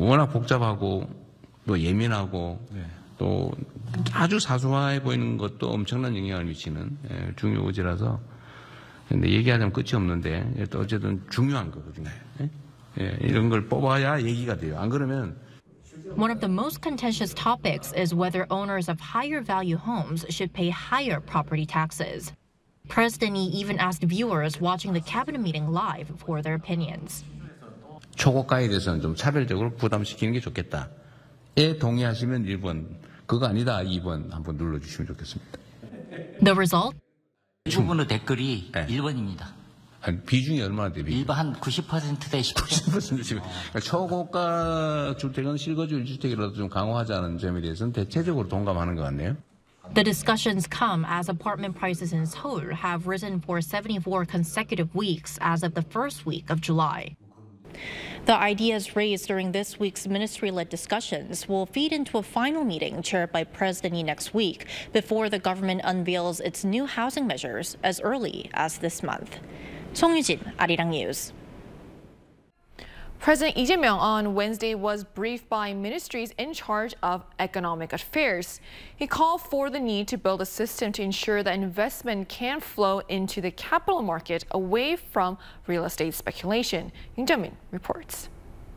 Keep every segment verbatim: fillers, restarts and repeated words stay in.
워낙 복잡하고 또 예민하고 네. 또 아주 사소해 보이는 것도 엄청난 영향을 미치는 예, 중요 의제라서 근데 얘기하자면 끝이 없는데 또 어쨌든 중요한 거거든요. 예? 예, 이런 걸 뽑아야 얘기가 돼요. 안 그러면 One of the most contentious topics is whether owners of higher value homes should pay higher property taxes. President Lee even asked viewers watching the cabinet meeting live for their opinions. 초고가에 대해서는 좀 차별적으로 부담시키는 게 좋겠다. 에 동의하시면 일 번, 그거 아니다 이 번 한번 눌러주시면 좋겠습니다. The result? 이 부분의 댓글이 네. 일 번입니다. 아니, 비중이 얼마나 돼요? 일반 한 구십 퍼센트 대 십 퍼센트. 그러니까 초고가 주택은 실거주 일 주택이라도 좀 강화하자는 점에 대해서는 대체적으로 동감하는 것 같네요. The discussions come as apartment prices in Seoul have risen for seventy-four consecutive weeks as of the first week of July. The ideas raised during this week's ministry-led discussions will feed into a final meeting chaired by President Lee next week before the government unveils its new housing measures as early as this month. 송유진, 아리랑 뉴스. President Lee Jae-myung on Wednesday was briefed by ministries in charge of economic affairs. He called for the need to build a system to ensure that investment can flow into the capital market away from real estate speculation. Yoon Jae-min reports.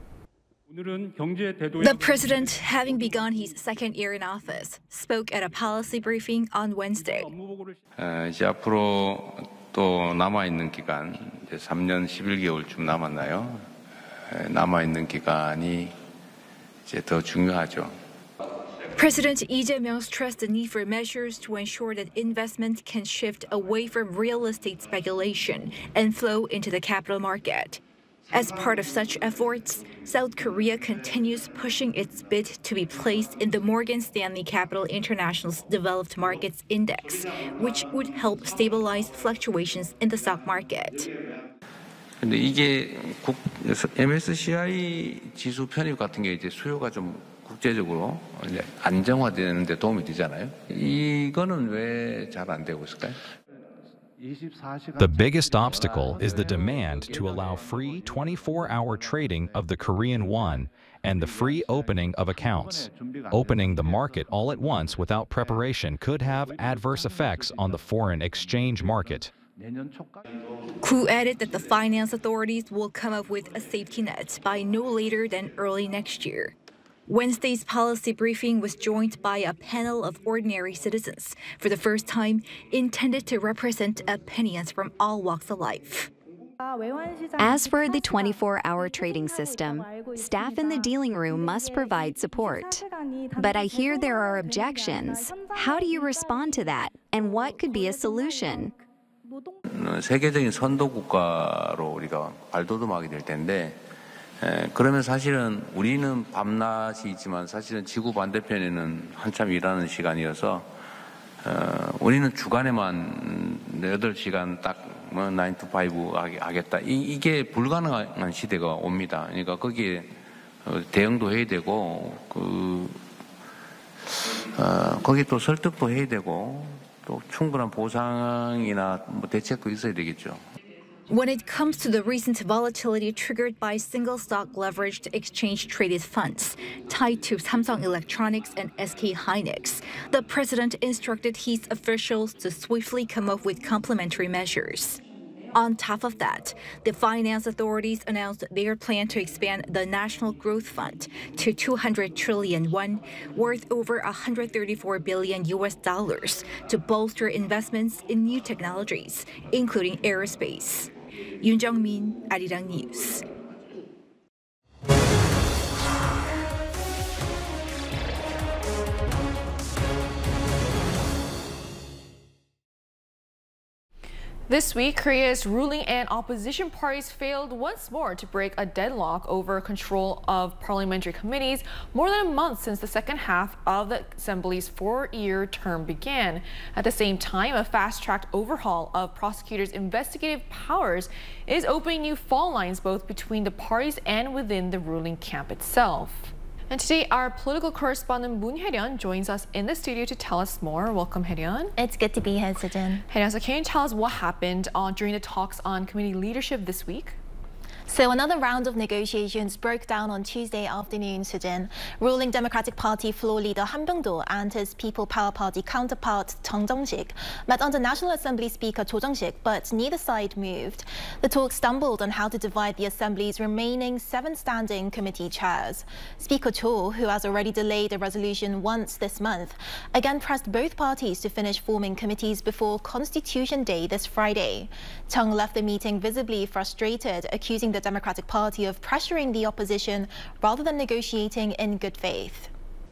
The president, having begun his second year in office, spoke at a policy briefing on Wednesday. 어, 이제 앞으로 또 남아있는 기간, 이제 삼 년 십일 개월쯤 남았나요? 남아있는 기간이 이제 더 중요하죠. President Lee Jae-myung stressed the need for measures to ensure that investment can shift away from real estate speculation and flow into the capital market. As part of such efforts, South Korea continues pushing its bid to be placed in the Morgan Stanley Capital International's Developed Markets Index, which would help stabilize fluctuations in the stock market. 근데 이게 국, 엠에스시아이 지수 편입 같은 게 이제 수요가 좀 국제적으로 이제 안정화되는 데 도움이 되잖아요. 이거는 왜 잘 안 되고 있을까요? The biggest obstacle is the demand to allow free twenty-four hour trading of the Korean won and the free opening of accounts. Opening the market all at once without preparation could have adverse effects on the foreign exchange market. Koo added that the finance authorities will come up with a safety net by no later than early next year. Wednesday's policy briefing was joined by a panel of ordinary citizens, for the first time intended to represent opinions from all walks of life. As for the twenty-four hour trading system, staff in the dealing room must provide support. But I hear there are objections. How do you respond to that? And what could be a solution? 세계적인 선도 국가로 우리가 발돋움하게 될 텐데 에, 그러면 사실은 우리는 밤낮이 있지만 사실은 지구 반대편에는 한참 일하는 시간이어서 어, 우리는 주간에만 여덟 시간 딱 뭐 나인 투 파이브 하겠다. 이, 이게 불가능한 시대가 옵니다. 그러니까 거기에 대응도 해야 되고 그 어, 거기 또 설득도 해야 되고 또 충분한 보상이나 뭐 대책도 있어야 되겠죠. When it comes to the recent volatility triggered by single-stock leveraged exchange-traded funds tied to Samsung Electronics and S K Hynix, the president instructed his officials to swiftly come up with complementary measures. On top of that, the finance authorities announced their plan to expand the National Growth Fund to two hundred trillion won, worth over one hundred thirty-four billion U S dollars, to bolster investments in new technologies, including aerospace. Yoon Jung-min, Arirang News. This week, Korea's ruling and opposition parties failed once more to break a deadlock over control of parliamentary committees more than a month since the second half of the Assembly's four-year term began. At the same time, a fast-tracked overhaul of prosecutors' investigative powers is opening new fault lines both between the parties and within the ruling camp itself. And today, our political correspondent Moon Hae-ryun joins us in the studio to tell us more. Welcome, Hae-ryun. It's good to be here, Sejin. Hae-ryun, so can you tell us what happened uh, during the talks on committee leadership this week? So another round of negotiations broke down on Tuesday afternoon, Sujin. Ruling Democratic Party floor leader Han Byung-do and his People Power Party counterpart Chung Jong-sik met under National Assembly Speaker Cho Jong-sik, but neither side moved. The talks stumbled on how to divide the Assembly's remaining seven standing committee chairs. Speaker Cho, who has already delayed a resolution once this month, again pressed both parties to finish forming committees before Constitution Day this Friday. Chung left the meeting visibly frustrated, accusing the Democratic Party of pressuring the opposition rather than negotiating in good faith.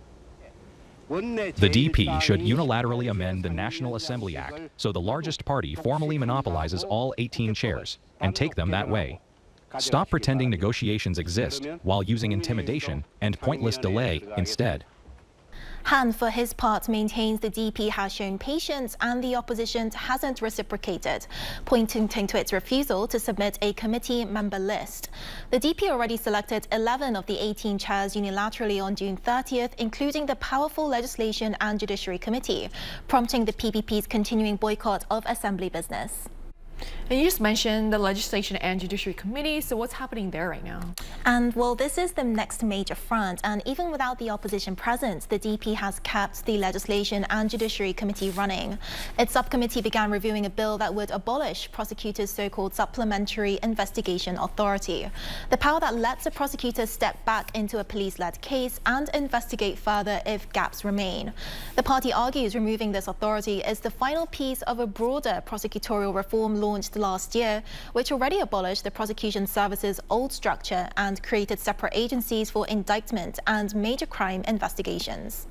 The D P should unilaterally amend the National Assembly Act so the largest party formally monopolizes all eighteen chairs and take them that way. Stop pretending negotiations exist while using intimidation and pointless delay instead. Han, for his part, maintains the D P has shown patience and the opposition hasn't reciprocated, pointing to its refusal to submit a committee member list. The D P already selected eleven of the eighteen chairs unilaterally on June thirtieth, including the powerful Legislation and Judiciary Committee, prompting the P P P's continuing boycott of Assembly business. And you just mentioned the Legislation and Judiciary Committee, so what's happening there right now? And well, this is the next major front, and even without the opposition present, the D P has kept the Legislation and Judiciary Committee running. Its subcommittee began reviewing a bill that would abolish prosecutors' so-called Supplementary Investigation Authority, the power that lets a prosecutor step back into a police-led case and investigate further if gaps remain. The party argues removing this authority is the final piece of a broader prosecutorial reform law launched last year, which already abolished the prosecution service's old structure and created separate agencies for indictment and major crime investigations.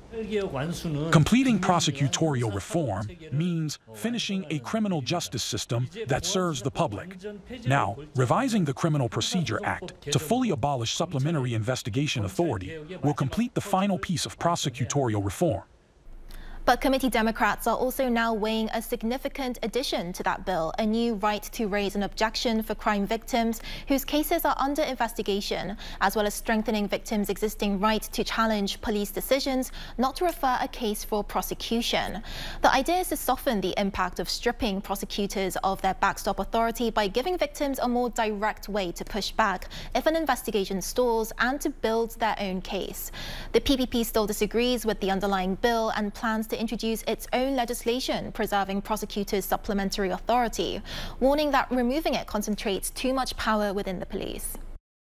Completing prosecutorial reform means finishing a criminal justice system that serves the public. Now, revising the Criminal Procedure Act to fully abolish Supplementary Investigation Authority will complete the final piece of prosecutorial reform. But committee Democrats are also now weighing a significant addition to that bill, a new right to raise an objection for crime victims whose cases are under investigation, as well as strengthening victims' existing right to challenge police decisions not to refer a case for prosecution. The idea is to soften the impact of stripping prosecutors of their backstop authority by giving victims a more direct way to push back if an investigation stalls and to build their own case. The P P P still disagrees with the underlying bill and plans to introduce its own legislation preserving prosecutors' supplementary authority, warning that removing it concentrates too much power within the police.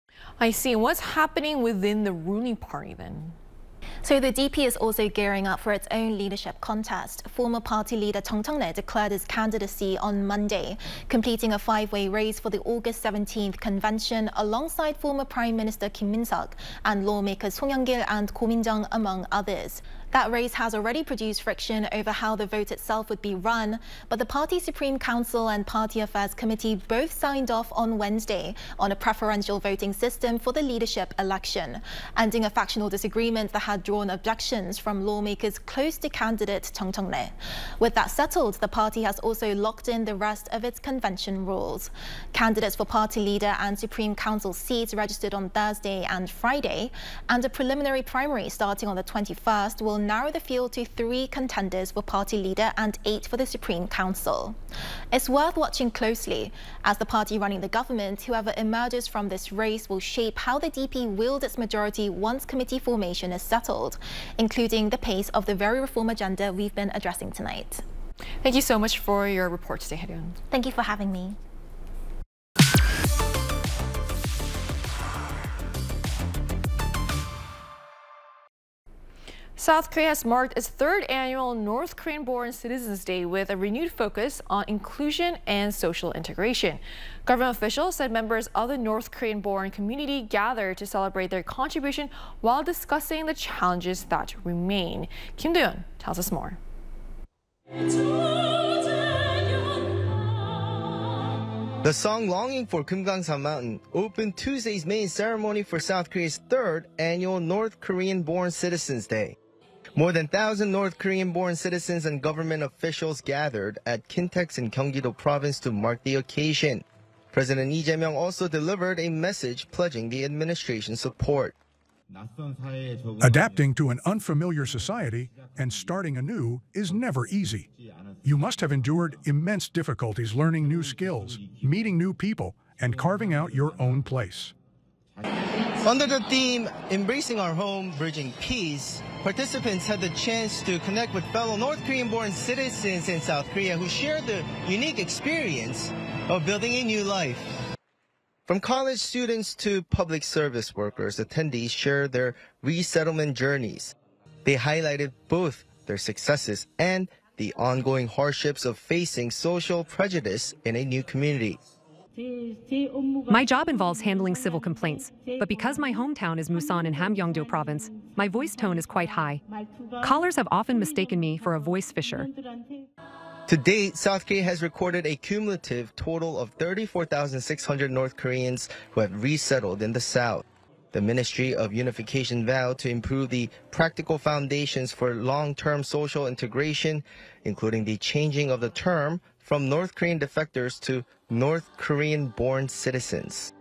I see. What's happening within the ruling party then? So the D P is also gearing up for its own leadership contest. Former party leader Chung Cheong-rae declared his candidacy on Monday, completing a five-way race for the August seventeenth convention alongside former Prime Minister Kim Min-seok and lawmakers Song Young-gil and Ko Min-jung, among others. That race has already produced friction over how the vote itself would be run, but the party's Supreme Council and Party Affairs Committee both signed off on Wednesday on a preferential voting system for the leadership election, ending a factional disagreement that had drawn objections from lawmakers close to candidate Chung Cheong-rae. With that settled, the party has also locked in the rest of its convention rules. Candidates for party leader and Supreme Council seats registered on Thursday and Friday, and a preliminary primary starting on the twenty-first will narrow the field to three contenders for party leader and eight for the Supreme Council. It's worth watching closely, as the party running the government, whoever emerges from this race, will shape how the D P wields its majority once committee formation is settled, including the pace of the very reform agenda we've been addressing tonight. Thank you so much for your report today, Hae-ryun. Thank you for having me. South Korea has marked its third annual North Korean-born Citizens Day with a renewed focus on inclusion and social integration. Government officials said members of the North Korean-born community gathered to celebrate their contribution while discussing the challenges that remain. Kim Do-yeon tells us more. The song Longing for Kumgangsan Mountain opened Tuesday's main ceremony for South Korea's third annual North Korean-born Citizens Day. More than one thousand North Korean-born citizens and government officials gathered at Kintex in Gyeonggi-do province to mark the occasion. President Lee Jae-myung also delivered a message pledging the administration's support. Adapting to an unfamiliar society and starting anew is never easy. You must have endured immense difficulties learning new skills, meeting new people, and carving out your own place. Under the theme, Embracing Our Home, Bridging Peace, participants had the chance to connect with fellow North Korean-born citizens in South Korea who shared the unique experience of building a new life. From college students to public service workers, attendees shared their resettlement journeys. They highlighted both their successes and the ongoing hardships of facing social prejudice in a new community. My job involves handling civil complaints, but because my hometown is Musan in Hamgyongdo province, my voice tone is quite high. Callers have often mistaken me for a voice fisher. To date, South Korea has recorded a cumulative total of thirty-four thousand six hundred North Koreans who have resettled in the South. The Ministry of Unification vowed to improve the practical foundations for long-term social integration, including the changing of the term from North Korean defectors to North Korean-born citizens.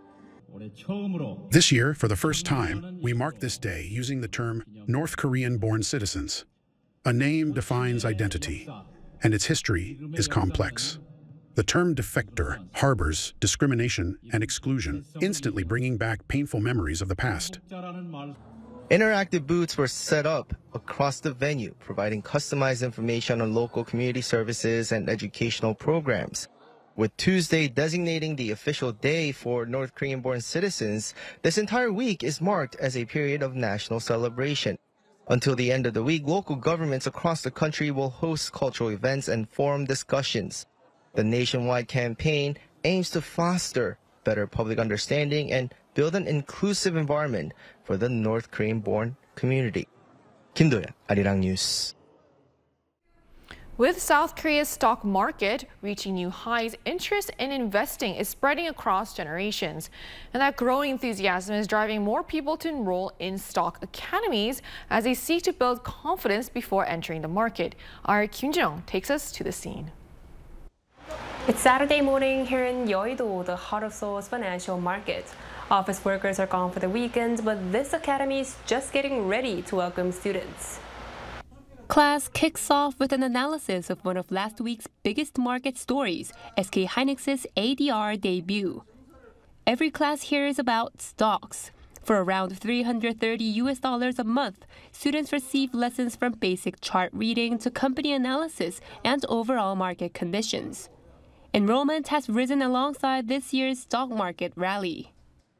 This year, for the first time, we mark this day using the term North Korean-born citizens. A name defines identity, and its history is complex. The term defector harbors discrimination and exclusion, instantly bringing back painful memories of the past. Interactive booths were set up across the venue, providing customized information on local community services and educational programs. With Tuesday designating the official day for North Korean-born citizens, this entire week is marked as a period of national celebration. Until the end of the week, local governments across the country will host cultural events and forum discussions. The nationwide campaign aims to foster better public understanding and build an inclusive environment for the North Korean-born community. Kim Do-yeon, Arirang News. With South Korea's stock market reaching new highs, interest in investing is spreading across generations. And that growing enthusiasm is driving more people to enroll in stock academies as they seek to build confidence before entering the market. Our Kim Jung takes us to the scene. It's Saturday morning here in Yeouido, the heart of Seoul's financial market. Office workers are gone for the weekend, but this academy is just getting ready to welcome students. Class kicks off with an analysis of one of last week's biggest market stories, S K hynix's A D R debut. Every class here is about stocks. For around three hundred thirty U S dollars a month, students receive lessons from basic chart reading to company analysis and overall market conditions. Enrollment has risen alongside this year's stock market rally.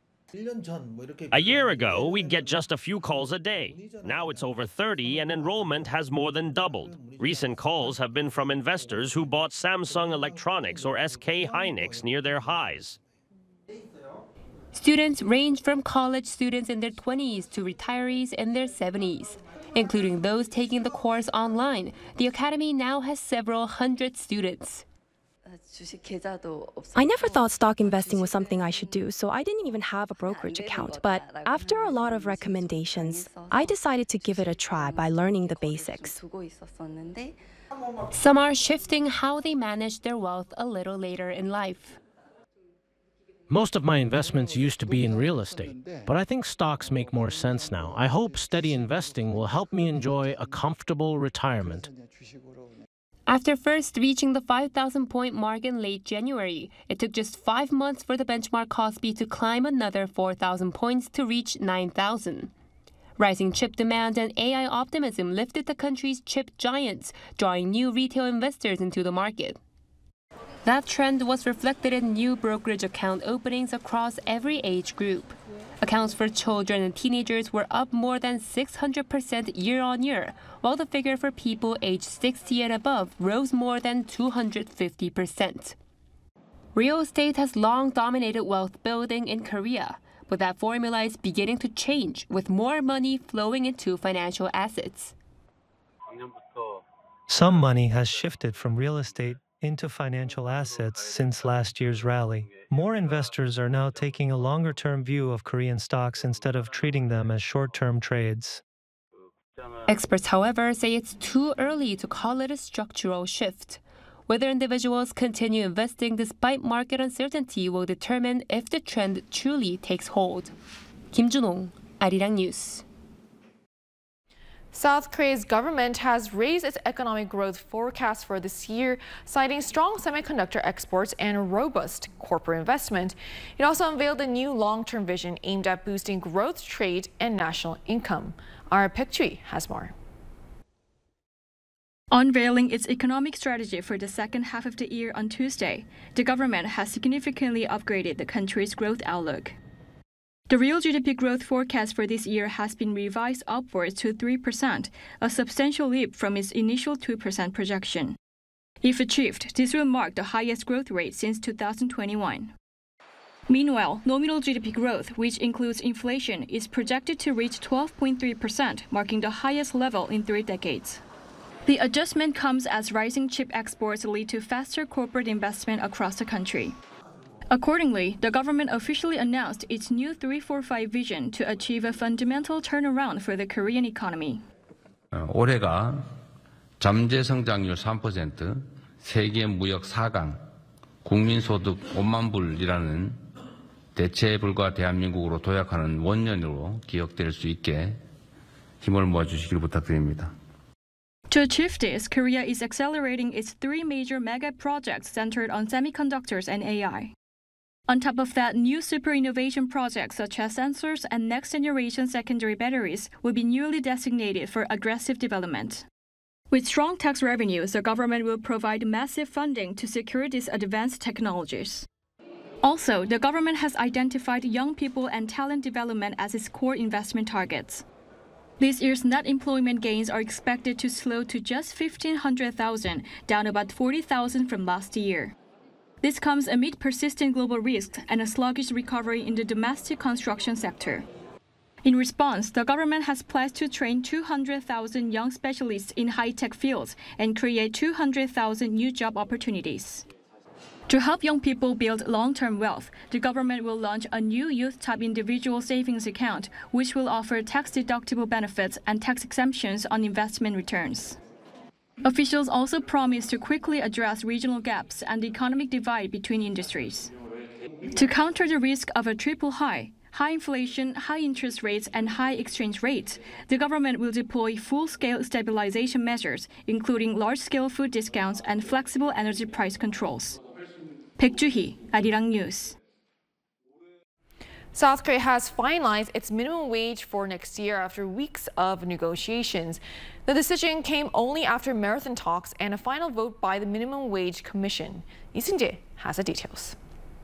A year ago, we'd get just a few calls a day. Now it's over thirty, and enrollment has more than doubled. Recent calls have been from investors who bought Samsung Electronics or S K hynix near their highs. Students range from college students in their twenties to retirees in their seventies. Including those taking the course online, the academy now has several hundred students. I never thought stock investing was something I should do, so I didn't even have a brokerage account. But after a lot of recommendations, I decided to give it a try by learning the basics. Some are shifting how they manage their wealth a little later in life. Most of my investments used to be in real estate, but I think stocks make more sense now. I hope steady investing will help me enjoy a comfortable retirement. After first reaching the five thousand point mark in late January, it took just five months for the benchmark Kospi to climb another four thousand points to reach nine thousand. Rising chip demand and A I optimism lifted the country's chip giants, drawing new retail investors into the market. That trend was reflected in new brokerage account openings across every age group. Accounts for children and teenagers were up more than six hundred percent year-on-year, while the figure for people aged sixty and above rose more than two hundred fifty percent. Real estate has long dominated wealth building in Korea, but that formula is beginning to change with more money flowing into financial assets. Some money has shifted from real estate into financial assets since last year's rally. More investors are now taking a longer-term view of Korean stocks instead of treating them as short-term trades. Experts, however, say it's too early to call it a structural shift. Whether individuals continue investing despite market uncertainty will determine if the trend truly takes hold. Kim Jun-ong, Arirang News. South Korea's government has raised its economic growth forecast for this year, citing strong semiconductor exports and robust corporate investment. It also unveiled a new long-term vision aimed at boosting growth, trade, and national income. Our Baek Ju-hee has more. Unveiling its economic strategy for the second half of the year on Tuesday, the government has significantly upgraded the country's growth outlook. The real G D P growth forecast for this year has been revised upwards to three percent, a substantial leap from its initial two percent projection. If achieved, this will mark the highest growth rate since two thousand twenty-one. Meanwhile, nominal G D P growth, which includes inflation, is projected to reach twelve point three percent, marking the highest level in three decades. The adjustment comes as rising chip exports lead to faster corporate investment across the country. Accordingly, the government officially announced its new three forty-five vision to achieve a fundamental turnaround for the Korean economy. 올해가 잠재 성장률 삼 퍼센트, 세계 무역 사 강, 국민소득 오만 불이라는 대체에 불과 대한민국으로 도약하는 원년으로 기억될 수 있게 힘을 모아주시길 부탁드립니다. To achieve this, Korea is accelerating its three major mega projects centered on semiconductors and A I. On top of that, new super innovation projects such as sensors and next-generation secondary batteries will be newly designated for aggressive development. With strong tax revenues, the government will provide massive funding to secure these advanced technologies. Also, the government has identified young people and talent development as its core investment targets. This year's net employment gains are expected to slow to just fifteen hundred thousand, down about forty thousand from last year. This comes amid persistent global risks and a sluggish recovery in the domestic construction sector. In response, the government has pledged to train two hundred thousand young specialists in high-tech fields and create two hundred thousand new job opportunities. To help young people build long-term wealth, the government will launch a new youth-type individual savings account, which will offer tax-deductible benefits and tax exemptions on investment returns. Officials also promise to quickly address regional gaps and the economic divide between industries. To counter the risk of a triple high, high inflation, high interest rates, and high exchange rates, the government will deploy full-scale stabilization measures, including large-scale food discounts and flexible energy price controls. Baek Ju-hee, Arirang News. South Korea has finalized its minimum wage for next year after weeks of negotiations. The decision came only after marathon talks and a final vote by the Minimum Wage Commission. Lee Seung-jae has the details.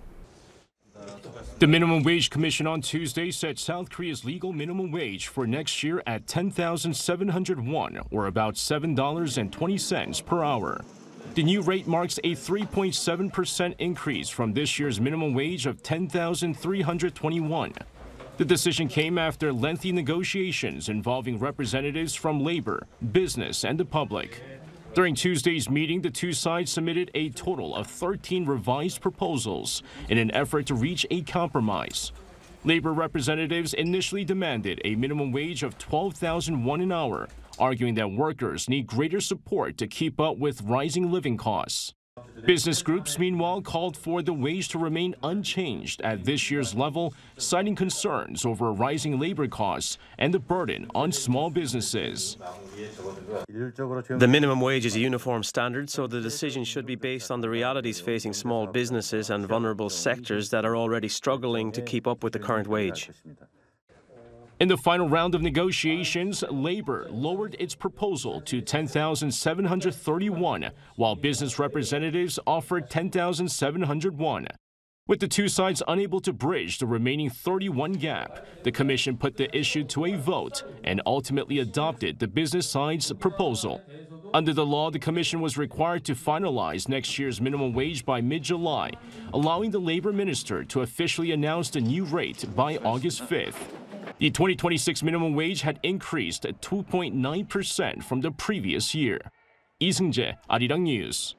The Minimum Wage Commission on Tuesday set South Korea's legal minimum wage for next year at ten thousand seven hundred won, or about seven dollars and twenty cents per hour. The new rate marks a three point seven percent increase from this year's minimum wage of ten thousand three hundred twenty-one. The decision came after lengthy negotiations involving representatives from labor, business, and the public. During Tuesday's meeting, the two sides submitted a total of thirteen revised proposals in an effort to reach a compromise. Labor representatives initially demanded a minimum wage of twelve thousand won an hour, arguing that workers need greater support to keep up with rising living costs. Business groups, meanwhile, called for the wage to remain unchanged at this year's level, citing concerns over rising labor costs and the burden on small businesses. The minimum wage is a uniform standard, so the decision should be based on the realities facing small businesses and vulnerable sectors that are already struggling to keep up with the current wage. In the final round of negotiations, labor lowered its proposal to ten thousand seven hundred thirty-one, while business representatives offered ten thousand seven hundred one. With the two sides unable to bridge the remaining thirty-one gap, the commission put the issue to a vote and ultimately adopted the business side's proposal. Under the law, the commission was required to finalize next year's minimum wage by mid-July, allowing the labor minister to officially announce the new rate by August fifth. The twenty twenty-six minimum wage had increased two point nine percent from the previous year. Lee Seung-jae, Arirang News.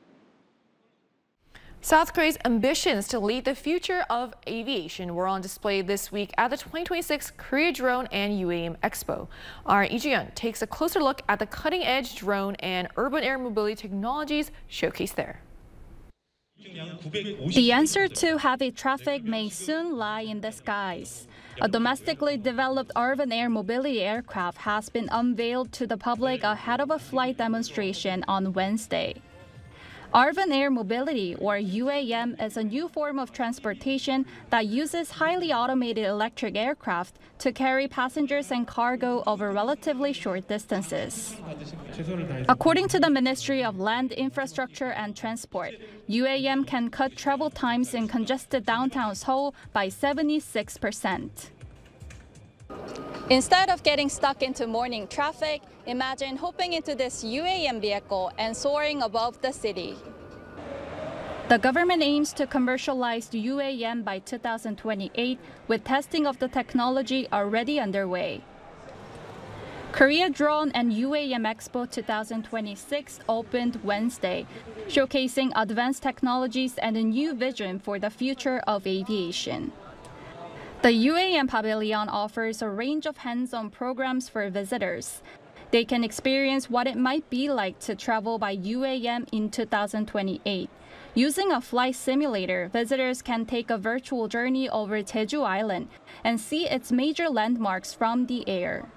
South Korea's ambitions to lead the future of aviation were on display this week at the twenty twenty-six Korea Drone and U A M Expo. Our Lee Ju-yeon takes a closer look at the cutting-edge drone and urban air mobility technologies showcased there. The answer to heavy traffic may soon lie in the skies. A domestically developed Arvan Air mobility aircraft has been unveiled to the public ahead of a flight demonstration on Wednesday. Arvan Air Mobility, or U A M, is a new form of transportation that uses highly automated electric aircraft to carry passengers and cargo over relatively short distances. According to the Ministry of Land, Infrastructure and Transport, U A M can cut travel times in congested downtown Seoul by seventy-six percent. Instead of getting stuck into morning traffic, imagine hopping into this U A M vehicle and soaring above the city. The government aims to commercialize U A M by two thousand twenty-eight, with testing of the technology already underway. Korea Drone and U A M Expo twenty twenty-six opened Wednesday, showcasing advanced technologies and a new vision for the future of aviation. The U A M Pavilion offers a range of hands-on programs for visitors. They can experience what it might be like to travel by U A M in two thousand twenty-eight. Using a flight simulator, visitors can take a virtual journey over Jeju Island and see its major landmarks from the air.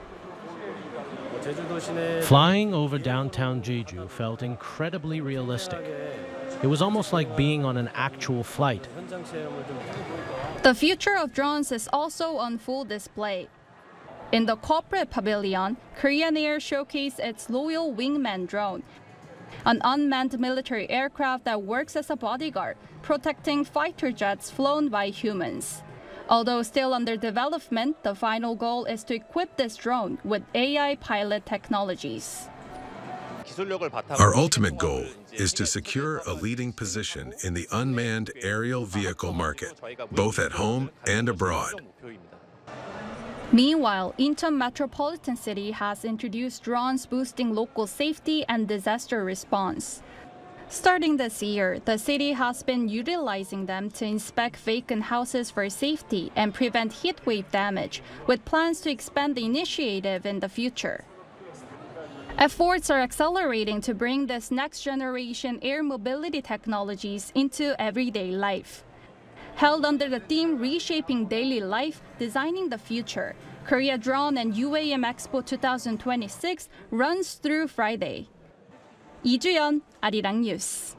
Flying over downtown Jeju felt incredibly realistic. It was almost like being on an actual flight. The future of drones is also on full display. In the corporate pavilion, Korean Air showcased its Loyal Wingman drone, an unmanned military aircraft that works as a bodyguard, protecting fighter jets flown by humans. Although still under development, the final goal is to equip this drone with A I pilot technologies. Our ultimate goal is to secure a leading position in the unmanned aerial vehicle market, both at home and abroad. Meanwhile, Incheon Metropolitan City has introduced drones boosting local safety and disaster response. Starting this year, the city has been utilizing them to inspect vacant houses for safety and prevent heatwave damage, with plans to expand the initiative in the future. Efforts are accelerating to bring this next-generation air mobility technologies into everyday life. Held under the theme Reshaping Daily Life, Designing the Future, Korea Drone and U A M Expo twenty twenty-six runs through Friday. Lee Ju-yeon, Arirang News.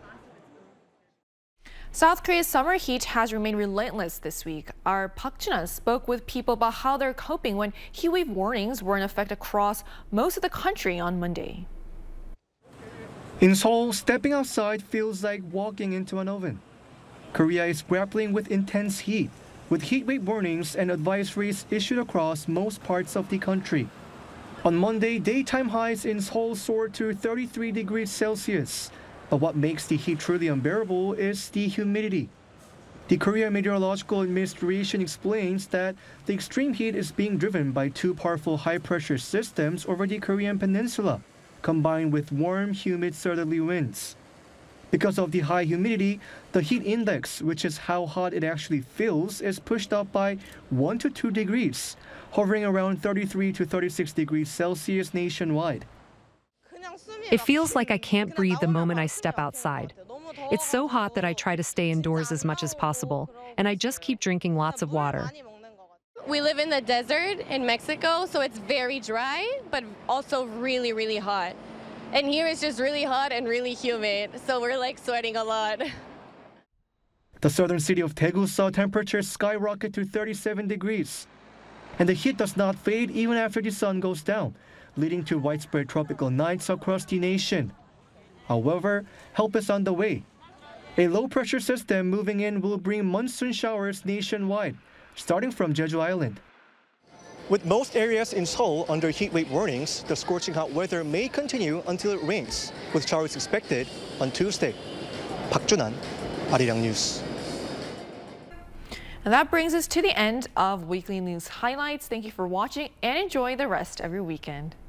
South Korea's summer heat has remained relentless this week. Our Park Jun-an spoke with people about how they're coping when heatwave warnings were in effect across most of the country on Monday. In Seoul, stepping outside feels like walking into an oven. Korea is grappling with intense heat, with heatwave warnings and advisories issued across most parts of the country. On Monday, daytime highs in Seoul soared to thirty-three degrees Celsius. But what makes the heat truly unbearable is the humidity. The Korea Meteorological Administration explains that the extreme heat is being driven by two powerful high-pressure systems over the Korean peninsula, combined with warm, humid southerly winds. Because of the high humidity, the heat index, which is how hot it actually feels, is pushed up by one to two degrees, hovering around thirty-three to thirty-six degrees Celsius nationwide. It feels like I can't breathe the moment I step outside. It's so hot that I try to stay indoors as much as possible, and I just keep drinking lots of water. We live in the desert in Mexico, so it's very dry, but also really, really hot. And here it's just really hot and really humid, so we're like sweating a lot. The southern city of Daegu saw temperatures skyrocket to thirty-seven degrees. And the heat does not fade even after the sun goes down, leading to widespread tropical nights across the nation. However, help is on the way. A low-pressure system moving in will bring monsoon showers nationwide, starting from Jeju Island. With most areas in Seoul under heatwave warnings, the scorching hot weather may continue until it rains, with showers expected on Tuesday. Park Jun-an, Arirang News. And that brings us to the end of Weekly News Highlights. Thank you for watching and enjoy the rest of your weekend.